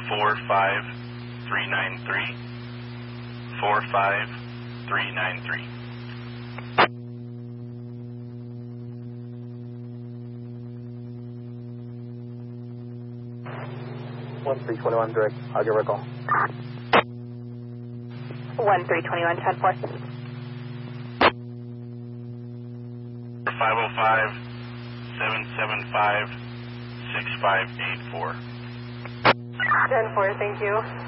45393. 45393. 1321 direct. I'll give her a call. 1321, 10-4. 505-775-6584. 10-4, thank you.